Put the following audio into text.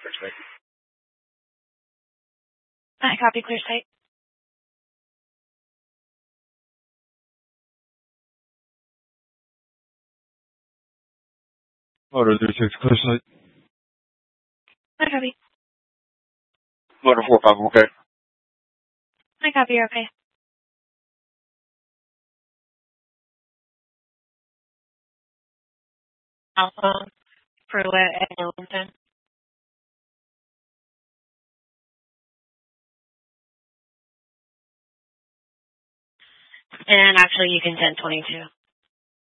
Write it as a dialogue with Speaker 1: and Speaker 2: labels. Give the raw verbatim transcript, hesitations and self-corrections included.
Speaker 1: I copy, clear site.
Speaker 2: Motor zero six, clear site.
Speaker 1: I copy.
Speaker 2: Motor four five, okay.
Speaker 1: I copy, you're okay. Alpha, Pruitt, and Ellington. And actually, you can ten twenty-two.